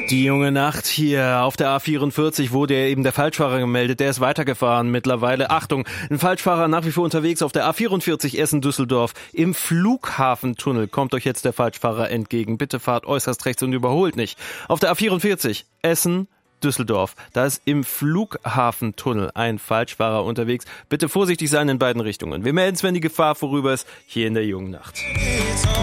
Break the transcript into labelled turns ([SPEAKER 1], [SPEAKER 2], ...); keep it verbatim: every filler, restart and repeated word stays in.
[SPEAKER 1] Die junge Nacht hier auf der A vierundvierzig wurde eben der Falschfahrer gemeldet. Der ist weitergefahren mittlerweile. Achtung, ein Falschfahrer nach wie vor unterwegs auf der A vierundvierzig Essen-Düsseldorf. Im Flughafentunnel kommt euch jetzt der Falschfahrer entgegen. Bitte fahrt äußerst rechts und überholt nicht. Auf der A vierundvierzig Essen Düsseldorf. Da ist im Flughafentunnel ein Falschfahrer unterwegs. Bitte vorsichtig sein in beiden Richtungen. Wir melden es, wenn die Gefahr vorüber ist, hier in der jungen Nacht.